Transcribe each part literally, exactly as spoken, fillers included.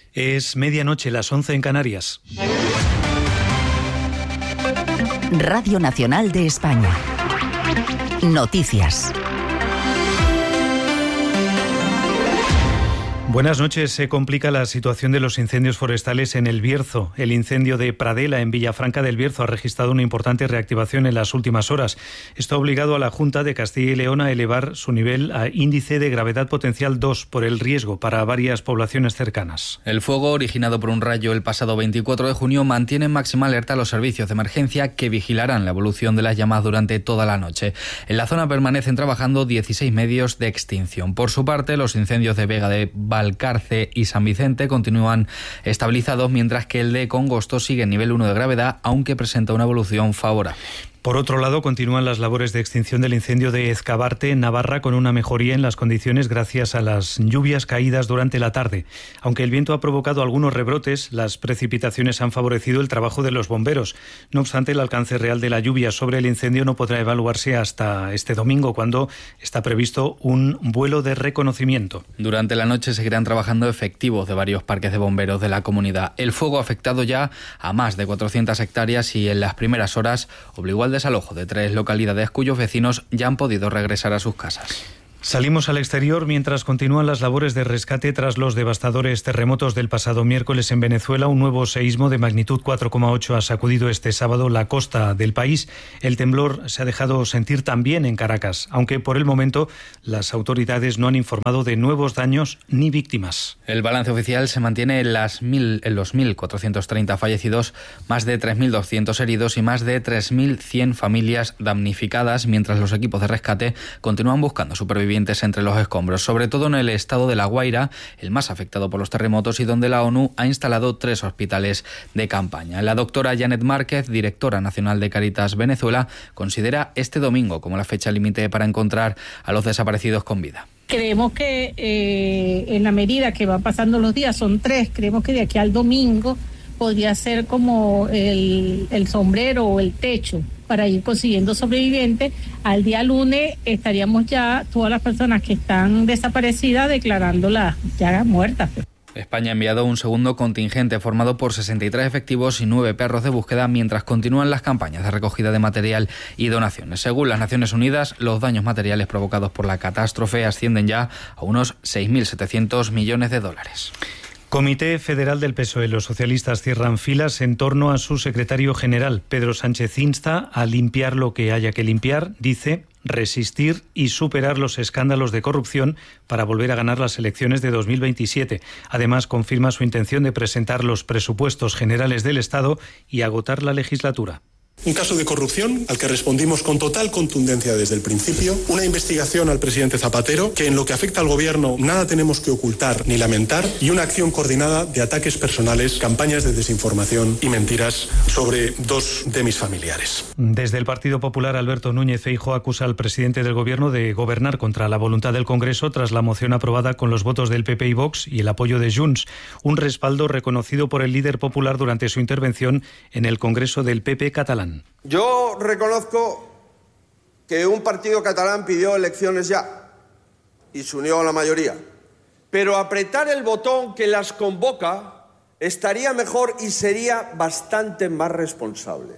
Es medianoche, las once en Canarias. Radio Nacional de España. Noticias. Buenas noches. Se complica la situación de los incendios forestales en El Bierzo. El incendio de Pradela, en Villafranca del Bierzo, ha registrado una importante reactivación en las últimas horas. Esto ha obligado a la Junta de Castilla y León a elevar su nivel a índice de gravedad potencial dos por el riesgo para varias poblaciones cercanas. El fuego, originado por un rayo el pasado veinticuatro de junio, mantiene en máxima alerta a los servicios de emergencia, que vigilarán la evolución de las llamas durante toda la noche. En la zona permanecen trabajando dieciséis medios de extinción. Por su parte, los incendios de Vega de Valcarce y San Vicente continúan estabilizados, mientras que el de Congosto sigue en nivel uno de gravedad, aunque presenta una evolución favorable. Por otro lado, continúan las labores de extinción del incendio de Ezcabarte, en Navarra, con una mejoría en las condiciones gracias a las lluvias caídas durante la tarde. Aunque el viento ha provocado algunos rebrotes, las precipitaciones han favorecido el trabajo de los bomberos. No obstante, el alcance real de la lluvia sobre el incendio no podrá evaluarse hasta este domingo, cuando está previsto un vuelo de reconocimiento. Durante la noche seguirán trabajando efectivos de varios parques de bomberos de la comunidad. El fuego ha afectado ya a más de cuatrocientas hectáreas y en las primeras horas obligó al desalojo de tres localidades cuyos vecinos ya han podido regresar a sus casas. Salimos al exterior mientras continúan las labores de rescate tras los devastadores terremotos del pasado miércoles en Venezuela. Un nuevo seísmo de magnitud cuatro coma ocho ha sacudido este sábado la costa del país. El temblor se ha dejado sentir también en Caracas, aunque por el momento las autoridades no han informado de nuevos daños ni víctimas. El balance oficial se mantiene en, las mil, en los mil cuatrocientos treinta fallecidos, más de tres mil doscientos heridos y más de tres mil cien familias damnificadas, mientras los equipos de rescate continúan buscando supervivientes entre los escombros, sobre todo en el estado de La Guaira, el más afectado por los terremotos y donde la ONU ha instalado tres hospitales de campaña. La doctora Janet Márquez, directora nacional de Cáritas Venezuela, considera este domingo como la fecha límite para encontrar a los desaparecidos con vida. Creemos que eh, en la medida que van pasando los días, son tres, creemos que de aquí al domingo podría ser como el, el sombrero o el techo para ir consiguiendo sobrevivientes. Al día lunes estaríamos ya todas las personas que están desaparecidas declarándolas ya muertas. España ha enviado un segundo contingente formado por sesenta y tres efectivos y nueve perros de búsqueda, mientras continúan las campañas de recogida de material y donaciones. Según las Naciones Unidas, los daños materiales provocados por la catástrofe ascienden ya a unos seis mil setecientos millones de dólares. Comité Federal del P S O E. Los socialistas cierran filas en torno a su secretario general. Pedro Sánchez insta a limpiar lo que haya que limpiar, dice, resistir y superar los escándalos de corrupción para volver a ganar las elecciones de dos mil veintisiete. Además, confirma su intención de presentar los presupuestos generales del Estado y agotar la legislatura. Un caso de corrupción al que respondimos con total contundencia desde el principio, una investigación al presidente Zapatero que en lo que afecta al gobierno nada tenemos que ocultar ni lamentar, y una acción coordinada de ataques personales, campañas de desinformación y mentiras sobre dos de mis familiares. Desde el Partido Popular, Alberto Núñez Feijóo acusa al presidente del gobierno de gobernar contra la voluntad del Congreso tras la moción aprobada con los votos del P P y Vox y el apoyo de Junts, un respaldo reconocido por el líder popular durante su intervención en el Congreso del P P catalán. Yo reconozco que un partido catalán pidió elecciones ya y se unió a la mayoría, pero apretar el botón que las convoca estaría mejor y sería bastante más responsable.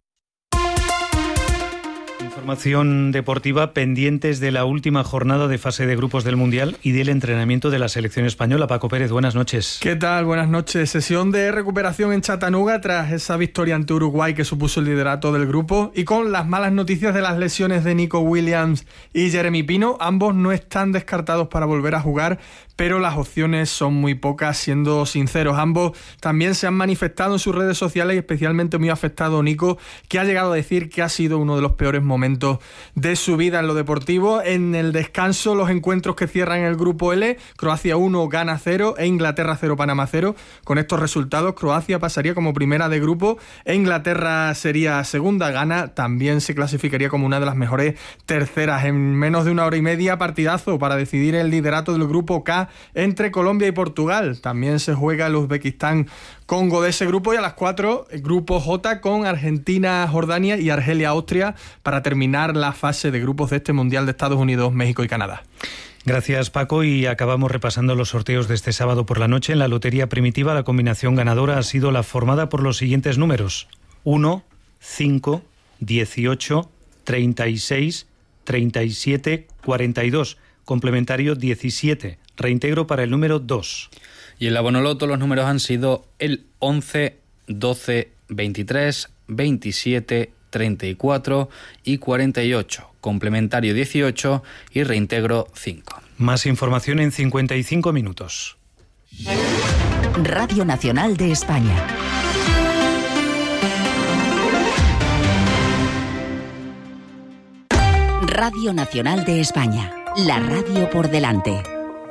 Información deportiva, pendientes de la última jornada de fase de grupos del Mundial y del entrenamiento de la selección española. Paco Pérez, buenas noches. ¿Qué tal? Buenas noches. Sesión de recuperación en Chattanooga tras esa victoria ante Uruguay que supuso el liderato del grupo, y con las malas noticias de las lesiones de Nico Williams y Jeremy Pino. Ambos no están descartados para volver a jugar, pero las opciones son muy pocas, siendo sinceros. Ambos también se han manifestado en sus redes sociales, y especialmente muy afectado Nico, que ha llegado a decir que ha sido uno de los peores momentos de su vida en lo deportivo. En el descanso, los encuentros que cierran el grupo L: Croacia uno, Ghana cero e Inglaterra cero, Panamá cero. Con estos resultados, Croacia pasaría como primera de grupo e Inglaterra sería segunda. Ghana también se clasificaría como una de las mejores terceras. En menos de una hora y media, partidazo para decidir el liderato del grupo K entre Colombia y Portugal. También se juega el Uzbekistán-Congo de ese grupo, y a las cuatro, el grupo J con Argentina, Jordania y Argelia, Austria, para terminar la fase de grupos de este Mundial de Estados Unidos, México y Canadá. Gracias, Paco, y acabamos repasando los sorteos de este sábado por la noche. En la Lotería Primitiva la combinación ganadora ha sido la formada por los siguientes números: uno, cinco, dieciocho, treinta y seis, treinta y siete, cuarenta y dos, complementario diecisiete, reintegro para el número dos. Y en la Bonoloto los números han sido el once, doce, veintitrés, veintisiete, treinta y cuatro y cuarenta y ocho, complementario dieciocho y reintegro cinco. Más información en cincuenta y cinco minutos. Radio Nacional de España. Radio Nacional de España, la radio por delante.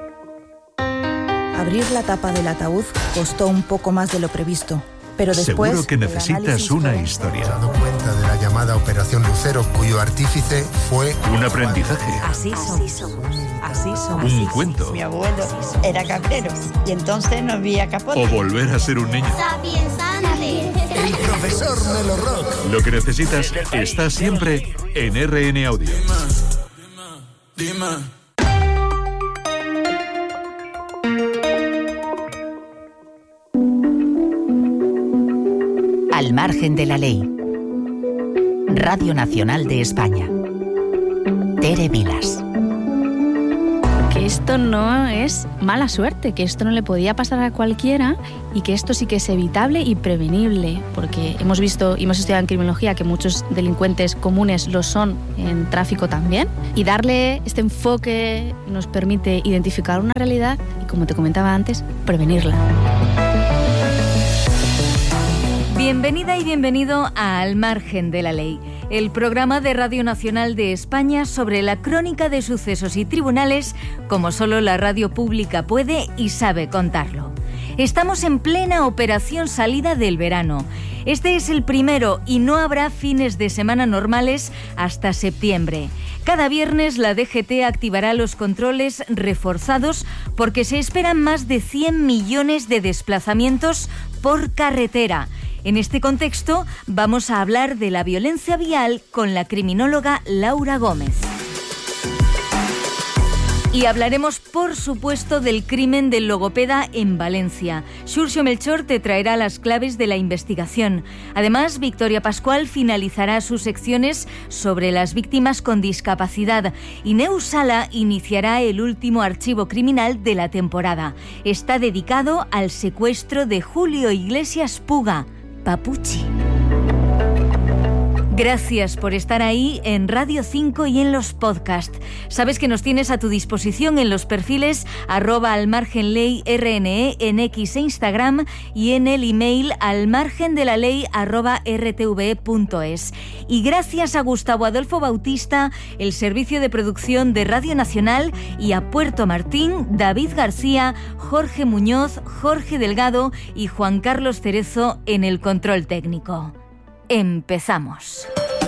Abrir la tapa del ataúd costó un poco más de lo previsto, pero después... Seguro que necesitas una fue... historia. Me he dado cuenta de la llamada Operación Lucero, cuyo artífice fue... Un aprendizaje. Así somos. Así somos. Un cuento. Mi abuelo era cabrero y entonces no había capote. O volver a ser un niño. El profesor Melo Rock. Lo que necesitas está siempre en R N Audio. Dime, dime. Al margen de la ley. Radio Nacional de España. Tere Vilas. Que esto no es mala suerte, que esto no le podía pasar a cualquiera y que esto sí que es evitable y prevenible, porque hemos visto y hemos estudiado en criminología que muchos delincuentes comunes lo son en tráfico también, y darle este enfoque nos permite identificar una realidad y, como te comentaba antes, prevenirla. Bienvenida y bienvenido a Al margen de la ley, el programa de Radio Nacional de España sobre la crónica de sucesos y tribunales como solo la radio pública puede y sabe contarlo. Estamos en plena operación salida del verano. Este es el primero y no habrá fines de semana normales hasta septiembre. Cada viernes la D G T activará los controles reforzados porque se esperan más de cien millones de desplazamientos por carretera. En este contexto, vamos a hablar de la violencia vial con la criminóloga Laura Gómez. Y hablaremos, por supuesto, del crimen del logopeda en Valencia. Xurxo Melchor te traerá las claves de la investigación. Además, Victoria Pascual finalizará sus secciones sobre las víctimas con discapacidad. Y Neus Sala iniciará el último archivo criminal de la temporada. Está dedicado al secuestro de Julio Iglesias Puga, Papuchi. Gracias por estar ahí en Radio cinco y en los podcasts. Sabes que nos tienes a tu disposición en los perfiles arroba almargenley rne en X e Instagram y en el email almargendelaley arroba rtve.es. Y gracias a Gustavo Adolfo Bautista, el servicio de producción de Radio Nacional, y a Puerto Martín, David García, Jorge Muñoz, Jorge Delgado y Juan Carlos Cerezo en el control técnico. Empezamos.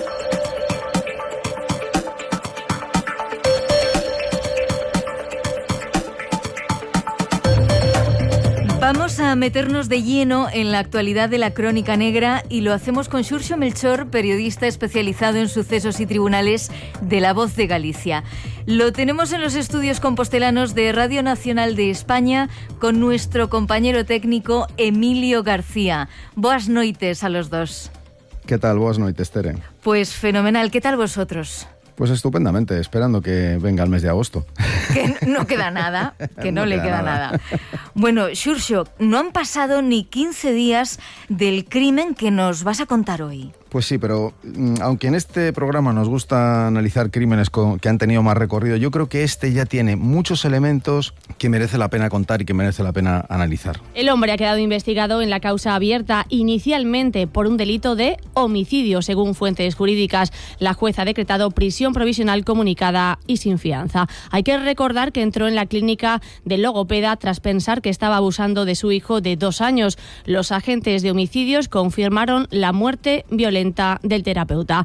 Vamos a meternos de lleno en la actualidad de la crónica negra y lo hacemos con Xurxo Melchor, periodista especializado en sucesos y tribunales de La Voz de Galicia. Lo tenemos en los estudios compostelanos de Radio Nacional de España con nuestro compañero técnico Emilio García. Boas noites a los dos. ¿Qué tal? Boas noites, Tere. Pues fenomenal. ¿Qué tal vosotros? Pues estupendamente, esperando que venga el mes de agosto. Que no queda nada, que no, no le queda, queda nada. nada. Bueno, Xurxo, no han pasado ni quince días del crimen que nos vas a contar hoy. Pues sí, pero aunque en este programa nos gusta analizar crímenes con, que han tenido más recorrido, yo creo que este ya tiene muchos elementos que merece la pena contar y que merece la pena analizar. El hombre ha quedado investigado en la causa abierta inicialmente por un delito de homicidio, según fuentes jurídicas. La jueza ha decretado prisión provisional comunicada y sin fianza. Hay que recordar que entró en la clínica del logopeda tras pensar que estaba abusando de su hijo de dos años. Los agentes de homicidios confirmaron la muerte violenta del terapeuta.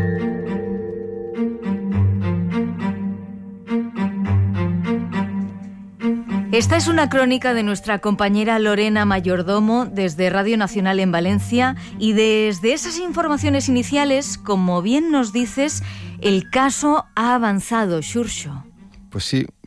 Esta es una crónica de nuestra compañera Lorena Mayordomo desde Radio Nacional en Valencia, y desde esas informaciones iniciales, como bien nos dices, el caso ha avanzado, Xurxo. Pues sí,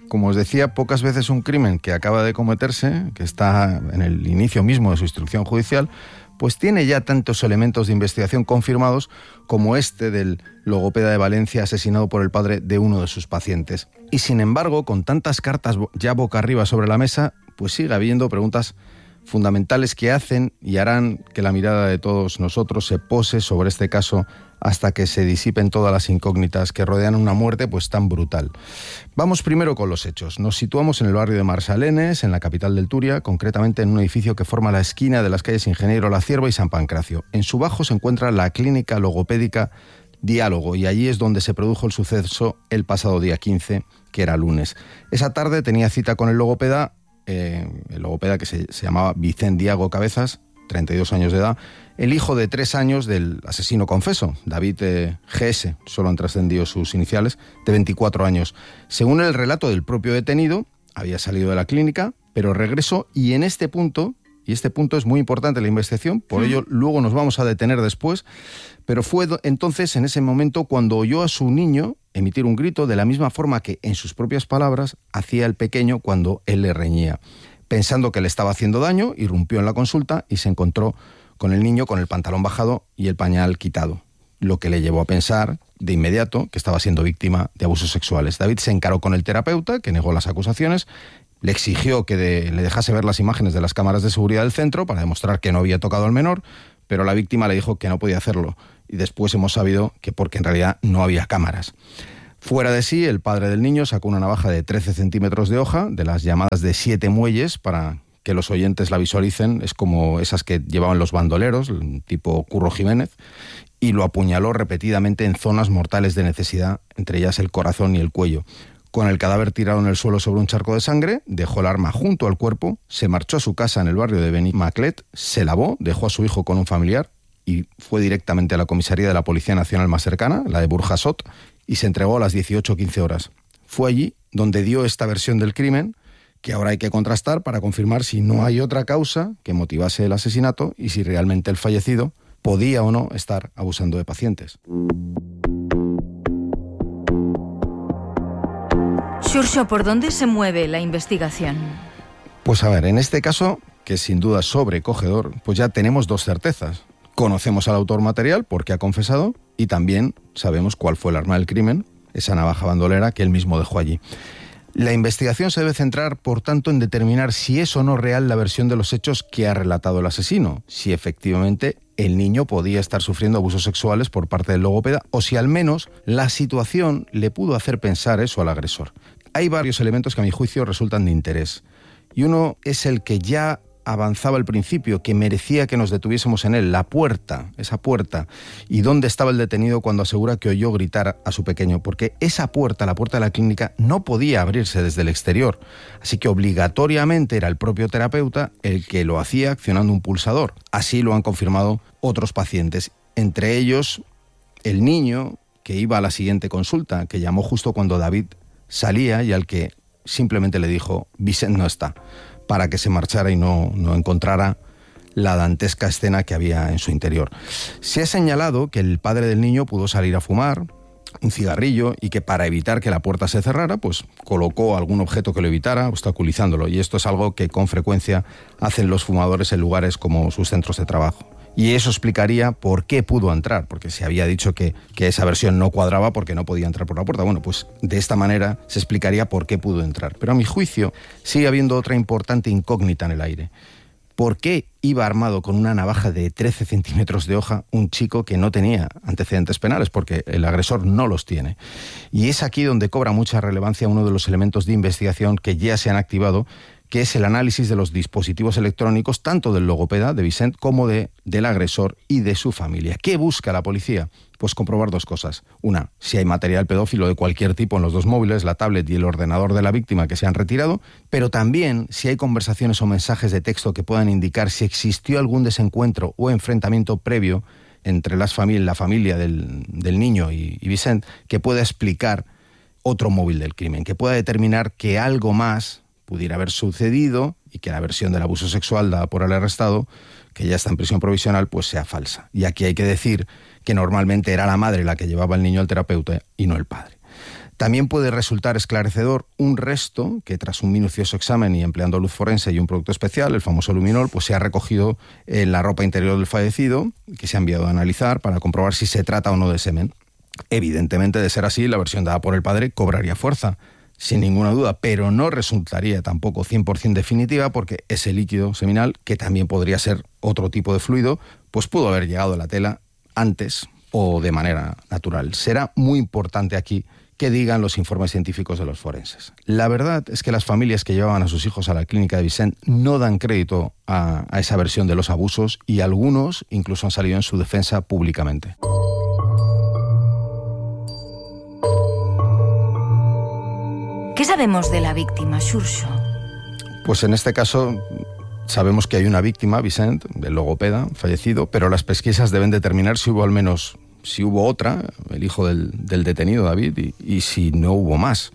Como os decía, pocas veces un crimen que acaba de cometerse, que está en el inicio mismo de su instrucción judicial, pues tiene ya tantos elementos de investigación confirmados como este del logopeda de Valencia asesinado por el padre de uno de sus pacientes. Y sin embargo, con tantas cartas ya boca arriba sobre la mesa, pues sigue habiendo preguntas fundamentales que hacen y harán que la mirada de todos nosotros se pose sobre este caso hasta que se disipen todas las incógnitas que rodean una muerte pues tan brutal. Vamos primero con los hechos. Nos situamos en el barrio de Marsalenes, en la capital del Turia, concretamente en un edificio que forma la esquina de las calles Ingeniero La Cierva y San Pancracio. En su bajo se encuentra la clínica logopédica Diálogo, y allí es donde se produjo el suceso el pasado día quince, que era lunes. Esa tarde tenía cita con el logopeda, eh, el logopeda que se, se llamaba Vicente Diago Cabezas, treinta y dos años de edad, el hijo de tres años del asesino confeso, David eh, G S, solo han trascendido sus iniciales, de veinticuatro años. Según el relato del propio detenido, había salido de la clínica, pero regresó, y en este punto, y este punto es muy importante en la investigación, por ello luego nos vamos a detener después, pero fue entonces, en ese momento, cuando oyó a su niño emitir un grito de la misma forma que, en sus propias palabras, hacía el pequeño cuando él le reñía. Pensando que le estaba haciendo daño, irrumpió en la consulta y se encontró con el niño con el pantalón bajado y el pañal quitado, lo que le llevó a pensar de inmediato que estaba siendo víctima de abusos sexuales. David se encaró con el terapeuta, que negó las acusaciones, le exigió que de, le dejase ver las imágenes de las cámaras de seguridad del centro para demostrar que no había tocado al menor, pero la víctima le dijo que no podía hacerlo, y después hemos sabido que porque en realidad no había cámaras. Fuera de sí, el padre del niño sacó una navaja de trece centímetros de hoja, de las llamadas de siete muelles, para que los oyentes la visualicen, es como esas que llevaban los bandoleros, tipo Curro Jiménez, y lo apuñaló repetidamente en zonas mortales de necesidad, entre ellas el corazón y el cuello. Con el cadáver tirado en el suelo sobre un charco de sangre, dejó el arma junto al cuerpo, se marchó a su casa en el barrio de Benimaclet, se lavó, dejó a su hijo con un familiar y fue directamente a la comisaría de la Policía Nacional más cercana, la de Burjasot, y se entregó a las dieciocho quince horas. Fue allí donde dio esta versión del crimen, que ahora hay que contrastar para confirmar si no hay otra causa que motivase el asesinato y si realmente el fallecido podía o no estar abusando de pacientes. Xurxo, ¿por dónde se mueve la investigación? Pues a ver, en este caso, que es sin duda sobrecogedor, pues ya tenemos dos certezas. Conocemos al autor material porque ha confesado y también sabemos cuál fue el arma del crimen, esa navaja bandolera que él mismo dejó allí. La investigación se debe centrar, por tanto, en determinar si es o no real la versión de los hechos que ha relatado el asesino, si efectivamente el niño podía estar sufriendo abusos sexuales por parte del logopeda o si al menos la situación le pudo hacer pensar eso al agresor. Hay varios elementos que a mi juicio resultan de interés y uno es el que ya avanzaba al principio, que merecía que nos detuviésemos en él, la puerta, esa puerta, y dónde estaba el detenido cuando asegura que oyó gritar a su pequeño, porque esa puerta, la puerta de la clínica, no podía abrirse desde el exterior, así que obligatoriamente era el propio terapeuta el que lo hacía accionando un pulsador. Así lo han confirmado otros pacientes, entre ellos el niño que iba a la siguiente consulta, que llamó justo cuando David salía y al que simplemente le dijo, Vicent no está, para que se marchara y no, no encontrara la dantesca escena que había en su interior. Se ha señalado que el padre del niño pudo salir a fumar un cigarrillo y que para evitar que la puerta se cerrara, pues colocó algún objeto que lo evitara, obstaculizándolo. Y esto es algo que con frecuencia hacen los fumadores en lugares como sus centros de trabajo. Y eso explicaría por qué pudo entrar, porque se había dicho que, que esa versión no cuadraba porque no podía entrar por la puerta. Bueno, pues de esta manera se explicaría por qué pudo entrar. Pero a mi juicio sigue habiendo otra importante incógnita en el aire. ¿Por qué iba armado con una navaja de trece centímetros de hoja un chico que no tenía antecedentes penales? Porque el agresor no los tiene. Y es aquí donde cobra mucha relevancia uno de los elementos de investigación que ya se han activado, que es el análisis de los dispositivos electrónicos, tanto del logopeda, de Vicent, como de, del agresor y de su familia. ¿Qué busca la policía? Pues comprobar dos cosas. Una, si hay material pedófilo de cualquier tipo en los dos móviles, la tablet y el ordenador de la víctima que se han retirado, pero también si hay conversaciones o mensajes de texto que puedan indicar si existió algún desencuentro o enfrentamiento previo entre las famili- la familia del, del niño y, y Vicent, que pueda explicar otro móvil del crimen, que pueda determinar que algo más pudiera haber sucedido y que la versión del abuso sexual dada por el arrestado, que ya está en prisión provisional, pues sea falsa. Y aquí hay que decir que normalmente era la madre la que llevaba al niño al terapeuta y no el padre. También puede resultar esclarecedor un resto que, tras un minucioso examen y empleando luz forense y un producto especial, el famoso luminol, pues se ha recogido en la ropa interior del fallecido, que se ha enviado a analizar para comprobar si se trata o no de semen. Evidentemente, de ser así, la versión dada por el padre cobraría fuerza, sin ninguna duda, pero no resultaría tampoco cien por ciento definitiva, porque ese líquido seminal, que también podría ser otro tipo de fluido, pues pudo haber llegado a la tela antes o de manera natural. Será muy importante aquí que digan los informes científicos de los forenses. La verdad es que las familias que llevaban a sus hijos a la clínica de Vicent no dan crédito a, a esa versión de los abusos, y algunos incluso han salido en su defensa públicamente. ¿Qué sabemos de la víctima, Xurxo? Pues en este caso sabemos que hay una víctima, Vicent, del logopeda, fallecido, pero las pesquisas deben determinar si hubo al menos, si hubo otra, el hijo del, del detenido, David, y, y si no hubo más.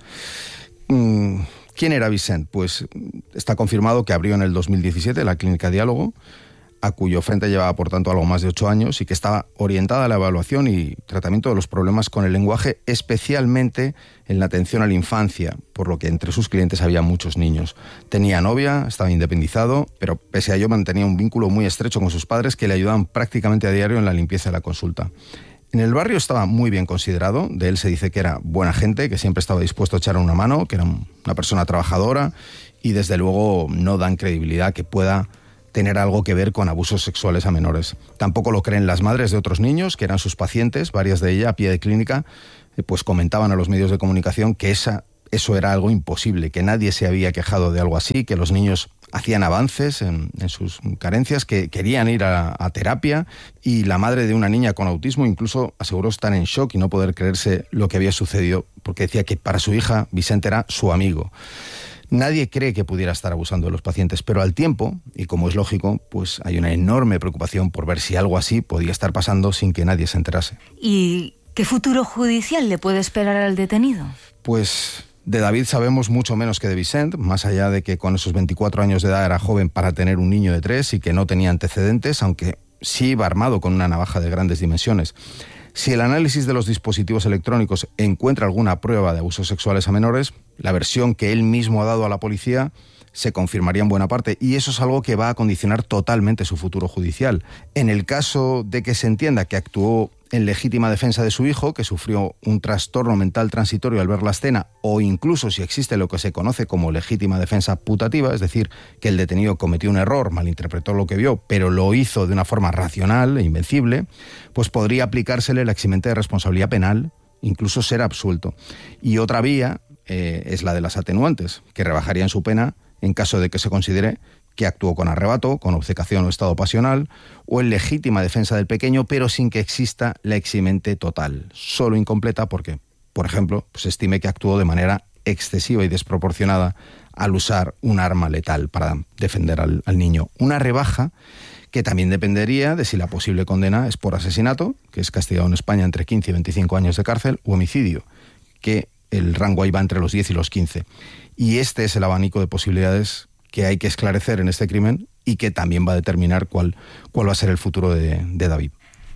¿Quién era Vicent? Pues está confirmado que abrió en el dos mil diecisiete la clínica Diálogo, a cuyo frente llevaba, por tanto, algo más de ocho años, y que estaba orientada a la evaluación y tratamiento de los problemas con el lenguaje, especialmente en la atención a la infancia, por lo que entre sus clientes había muchos niños. Tenía novia, estaba independizado, pero pese a ello mantenía un vínculo muy estrecho con sus padres, que le ayudaban prácticamente a diario en la limpieza de la consulta. En el barrio estaba muy bien considerado. De él se dice que era buena gente, que siempre estaba dispuesto a echar una mano, que era una persona trabajadora, y desde luego no dan credibilidad que pueda tener algo que ver con abusos sexuales a menores. Tampoco lo creen las madres de otros niños, que eran sus pacientes, varias de ellas a pie de clínica, pues comentaban a los medios de comunicación que esa, eso era algo imposible, que nadie se había quejado de algo así, que los niños hacían avances en, en sus carencias, que querían ir a, a terapia, y la madre de una niña con autismo incluso aseguró estar en shock y no poder creerse lo que había sucedido, porque decía que para su hija Vicent era su amigo. Nadie cree que pudiera estar abusando de los pacientes, pero al tiempo, y como es lógico, pues hay una enorme preocupación por ver si algo así podía estar pasando sin que nadie se enterase. ¿Y qué futuro judicial le puede esperar al detenido? Pues de David sabemos mucho menos que de Vicent, más allá de que con esos veinticuatro años de edad era joven para tener un niño de tres y que no tenía antecedentes, aunque sí iba armado con una navaja de grandes dimensiones. Si el análisis de los dispositivos electrónicos encuentra alguna prueba de abusos sexuales a menores, la versión que él mismo ha dado a la policía se confirmaría en buena parte, y eso es algo que va a condicionar totalmente su futuro judicial. En el caso de que se entienda que actuó en legítima defensa de su hijo, que sufrió un trastorno mental transitorio al ver la escena, o incluso si existe lo que se conoce como legítima defensa putativa, es decir, que el detenido cometió un error, malinterpretó lo que vio, pero lo hizo de una forma racional e invencible, pues podría aplicársele la eximente de responsabilidad penal, incluso ser absuelto. Y otra vía eh, es la de las atenuantes, que rebajarían su pena en caso de que se considere que actuó con arrebato, con obcecación o estado pasional, o en legítima defensa del pequeño, pero sin que exista la eximente total, solo incompleta porque, por ejemplo, se estime que actuó de manera excesiva y desproporcionada al usar un arma letal para defender al, al niño. Una rebaja que también dependería de si la posible condena es por asesinato, que es castigado en España entre quince y veinticinco años de cárcel, o homicidio, que el rango ahí va entre los diez y los quince. Y este es el abanico de posibilidades que hay que esclarecer en este crimen y que también va a determinar cuál, cuál va a ser el futuro de, de David.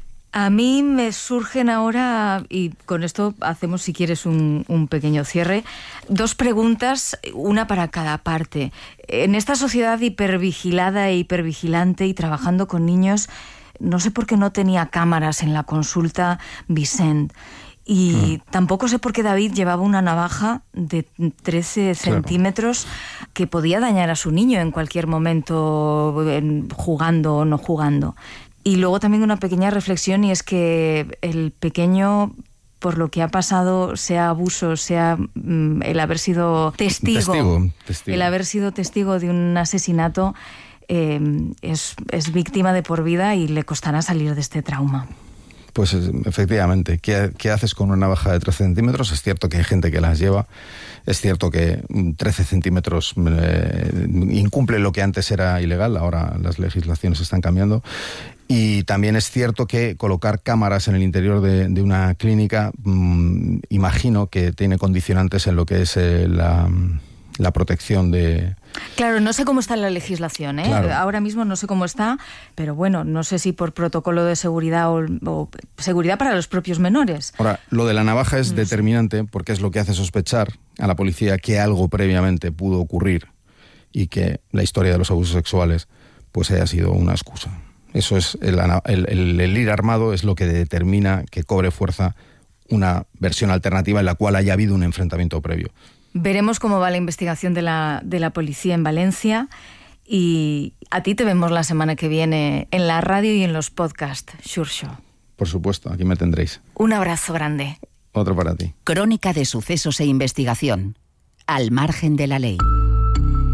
A mí me surgen ahora, y con esto hacemos, si quieres, un, un pequeño cierre, dos preguntas, una para cada parte. En esta sociedad hipervigilada e hipervigilante y trabajando con niños, no sé por qué no tenía cámaras en la consulta Vicent. Y mm. tampoco sé por qué David llevaba una navaja de trece centímetros que podía dañar a su niño en cualquier momento, jugando o no jugando. Y luego también una pequeña reflexión, y es que el pequeño, por lo que ha pasado, sea abuso, sea mm, el haber sido testigo, testigo, testigo, el haber sido testigo de un asesinato, eh, es, es víctima de por vida y le costará salir de este trauma. Pues efectivamente, ¿qué, ¿qué haces con una navaja de trece centímetros? Es cierto que hay gente que las lleva, es cierto que trece centímetros eh, incumple lo que antes era ilegal, ahora las legislaciones están cambiando, y también es cierto que colocar cámaras en el interior de, de una clínica, mmm, imagino que tiene condicionantes en lo que es eh, la... la protección de... Claro, no sé cómo está la legislación, ¿eh? Claro. Ahora mismo no sé cómo está, pero bueno, no sé si por protocolo de seguridad o, o seguridad para los propios menores. Ahora, lo de la navaja es No sé. determinante porque es lo que hace sospechar a la policía que algo previamente pudo ocurrir y que la historia de los abusos sexuales pues haya sido una excusa. Eso es, el, el, el, el ir armado es lo que determina que cobre fuerza una versión alternativa en la cual haya habido un enfrentamiento previo. Veremos cómo va la investigación de la, de la policía en Valencia y a ti te vemos la semana que viene en la radio y en los podcasts, Sure Show. Por supuesto, aquí me tendréis. Un abrazo grande. Otro para ti. Crónica de sucesos e investigación. Al margen de la ley.